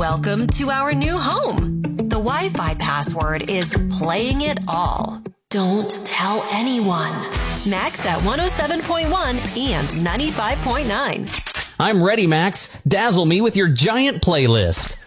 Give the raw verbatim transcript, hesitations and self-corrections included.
Welcome to our new home. The Wi-Fi password is playing it all. Don't tell anyone. Max at one oh seven point one and ninety-five point nine. I'm ready, Max. Dazzle me with your giant playlist.